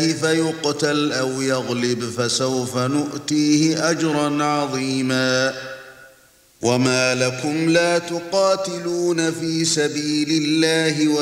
فيقتل أو يغلب فسوف نؤتيه أجرا عظيما وما لكم لا تقاتلون في سبيل الله